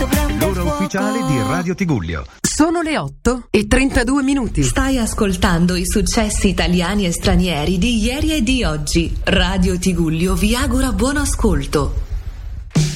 L'ora ufficiale di Radio Tigullio. Sono le 8:32. Stai ascoltando i successi italiani e stranieri di ieri e di oggi. Radio Tigullio vi augura buon ascolto.